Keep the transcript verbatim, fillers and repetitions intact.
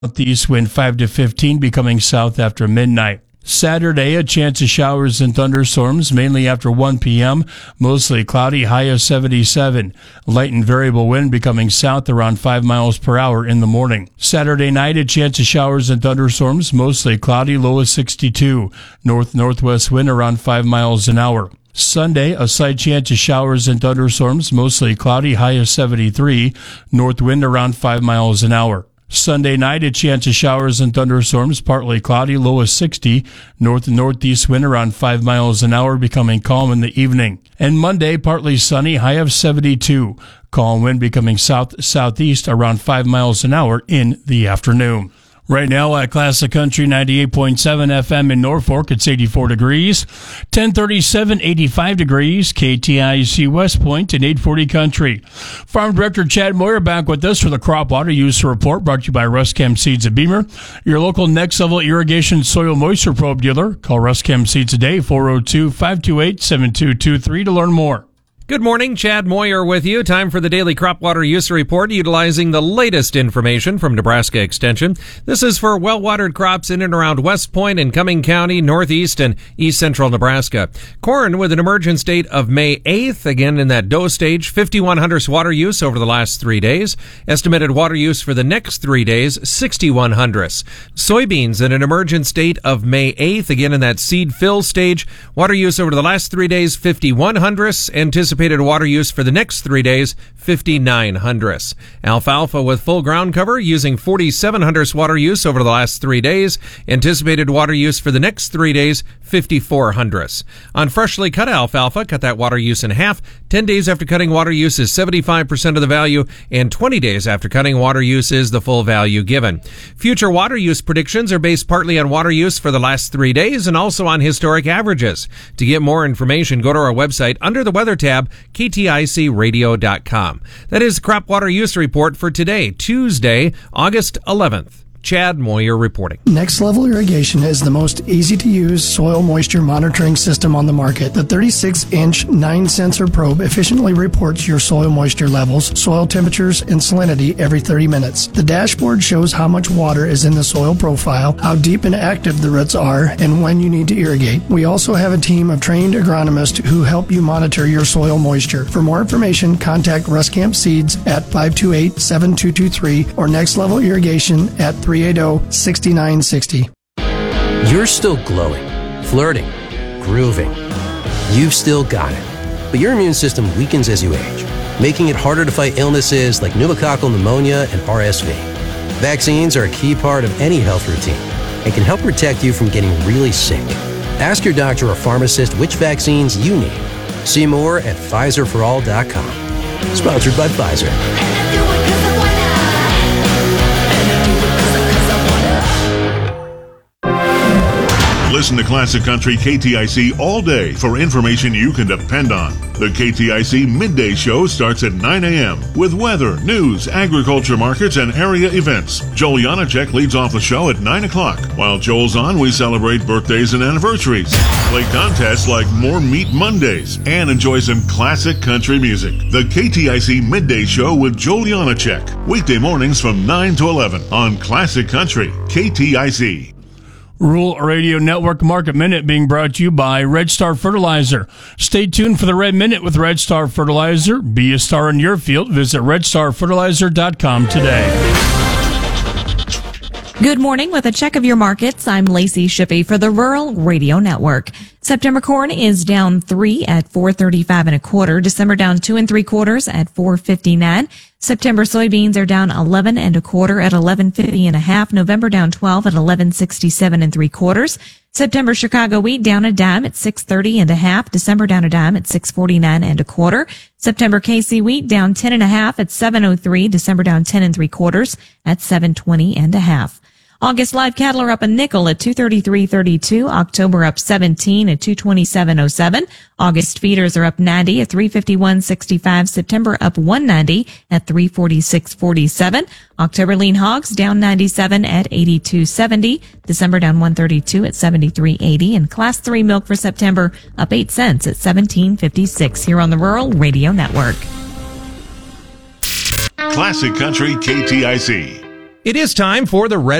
Northeast wind five to fifteen, becoming south after midnight. Saturday, a chance of showers and thunderstorms, mainly after one p.m., mostly cloudy, high of seventy-seven. Light and variable wind becoming south around five miles per hour in the morning. Saturday night, a chance of showers and thunderstorms, mostly cloudy, low of sixty-two. North-northwest wind around five miles an hour. Sunday, a slight chance of showers and thunderstorms, mostly cloudy, high of seventy-three. North wind around five miles an hour. Sunday night, a chance of showers and thunderstorms, partly cloudy, low of sixty. North and northeast wind around five miles an hour, becoming calm in the evening. And Monday, partly sunny, high of seventy-two. Calm wind becoming south-southeast around five miles an hour in the afternoon. Right now at Classic Country ninety-eight point seven F M in Norfolk, it's eighty-four degrees. ten thirty-seven, eighty-five degrees. K T I C West Point and eight forty Country. Farm Director Chad Moyer back with us for the Crop Water Use Report, brought to you by Ruscam Seeds of Beamer, your local next-level irrigation soil moisture probe dealer. Call Ruscam Seeds today, four oh two, five two eight, seven two two three to learn more. Good morning, Chad Moyer with you. Time for the daily crop water use report utilizing the latest information from Nebraska Extension. This is for well-watered crops in and around West Point and Cumming County, northeast and east central Nebraska. Corn with an emergence date of May eighth, again in that dough stage, fifty-one hundredths water use over the last three days. Estimated water use for the next three days, sixty-one hundredths. Soybeans at an emergence date of May eighth, again in that seed fill stage. Water use over the last three days, fifty-one hundredths. Anticipated water use for the next three days, fifty-nine hundredths. Alfalfa with full ground cover using forty-seven hundredths water use over the last three days. Anticipated water use for the next three days, fifty-four hundredths. On freshly cut alfalfa, cut that water use in half. ten days after cutting, water use is seventy-five percent of the value, and twenty days after cutting, water use is the full value given. Future water use predictions are based partly on water use for the last three days and also on historic averages. To get more information, go to our website under the weather tab, K T I C radio dot com. That is the Crop Water Use Report for today, Tuesday, August eleventh. Chad Moyer reporting. Next Level Irrigation is the most easy-to-use soil moisture monitoring system on the market. The thirty-six inch nine sensor probe efficiently reports your soil moisture levels, soil temperatures, and salinity every thirty minutes. The dashboard shows how much water is in the soil profile, how deep and active the roots are, and when you need to irrigate. We also have a team of trained agronomists who help you monitor your soil moisture. For more information, contact Ruscamp Seeds at five two eight, seven two two three or Next Level Irrigation at three eight zero, six nine six zero. You're still glowing, flirting, grooving. You've still got it. But your immune system weakens as you age, making it harder to fight illnesses like pneumococcal pneumonia and R S V. Vaccines are a key part of any health routine and can help protect you from getting really sick. Ask your doctor or pharmacist which vaccines you need. See more at Pfizer for all dot com. Sponsored by Pfizer. Listen to Classic Country K T I C all day for information you can depend on. The K T I C Midday Show starts at nine a.m. with weather, news, agriculture markets, and area events. Joel Janacek leads off the show at nine o'clock. While Joel's on, we celebrate birthdays and anniversaries, play contests like More Meat Mondays, and enjoy some classic country music. The K T I C Midday Show with Joel Janacek. Weekday mornings from nine to eleven on Classic Country K T I C. Rural Radio Network Market Minute being brought to you by Red Star Fertilizer. Stay tuned for the Red Minute with Red Star Fertilizer. Be a star in your field. Visit red star fertilizer dot com today. Good morning. With a check of your markets, I'm Lacey Shippey for the Rural Radio Network. September corn is down three at four thirty-five and a quarter. December down two and three quarters at four fifty-nine. September soybeans are down eleven and a quarter at eleven fifty and a half. November down twelve at eleven sixty-seven and three quarters. September Chicago wheat down a dime at six thirty and a half. December down a dime at six forty-nine and a quarter. September K C wheat down ten and a half at seven oh three. December down ten and three quarters at seven twenty and a half. August live cattle are up a nickel at two thirty-three thirty-two. October up seventeen at two twenty-seven oh seven. August feeders are up ninety at three fifty-one sixty-five. September up one ninety at three forty-six forty-seven. October lean hogs down ninety-seven at eighty-two seventy. December down one thirty-two at seventy-three eighty. And class three milk for September up eight cents at seventeen fifty-six here on the Rural Radio Network. Classic Country K T I C. It is time for the Red